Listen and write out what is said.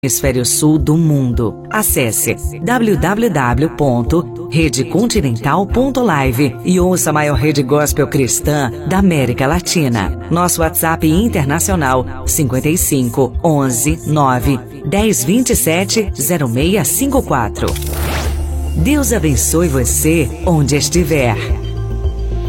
Hemisfério Sul do mundo. Acesse www.redecontinental.live e ouça a maior rede gospel cristã da América Latina. Nosso WhatsApp internacional 55 11 9 10 27 0654. Deus abençoe você onde estiver.